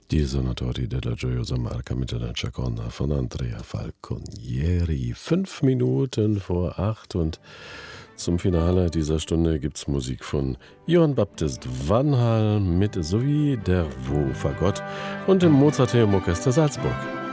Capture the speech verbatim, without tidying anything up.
Die Sonatori della Gioiosa Marca mit der Chaconda von Andrea Falconieri. Fünf Minuten vor acht und zum Finale dieser Stunde gibt's Musik von Johann Baptist Vanhal mit sowie der Wo Fagott und dem Mozarteum Orchester Salzburg.